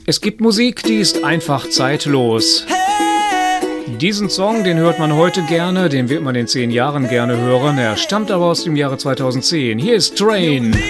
Es gibt Musik, die ist einfach zeitlos. Diesen Song, den hört man heute gerne, den wird man in 10 Jahren gerne hören. Er stammt aber aus dem Jahre 2010. Hier ist Train.